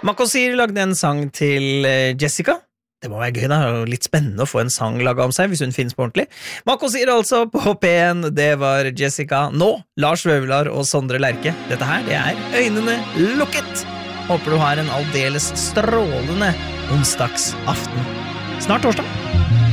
Makosir lagde en sang til Jessica. Det må være gøy da, og litt spennende å få en sang laget om seg hvis hun finnes på ordentlig. Makosir altså på P1, det var Jessica. Nå, Lars Vøvlar og Sondre Lerche. Dette her, det er Øynene lukket. Håper du har en aldeles strålende onsdagsaften. Snart torsdag.